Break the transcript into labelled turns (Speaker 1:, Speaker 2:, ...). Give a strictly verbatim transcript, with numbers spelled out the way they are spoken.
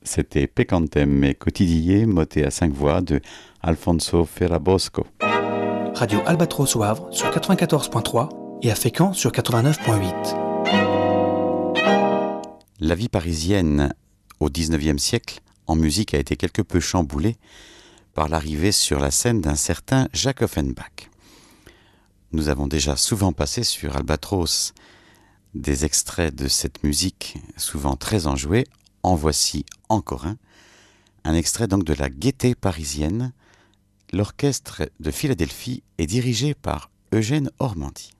Speaker 1: C'était Pecantem et Quotidie, moté à cinq voix de Alfonso Ferrabosco.
Speaker 2: Radio Albatros au Havre sur quatre-vingt-quatorze point trois et à Fécamp sur quatre-vingt-neuf point huit.
Speaker 1: La vie parisienne au dix-neuvième siècle en musique a été quelque peu chamboulée par l'arrivée sur la scène d'un certain Jacques Offenbach. Nous avons déjà souvent passé sur Albatros des extraits de cette musique, souvent très enjouée. En voici encore un, un extrait donc de la Gaîté parisienne. L'orchestre de Philadelphie est dirigé par Eugène Ormandy.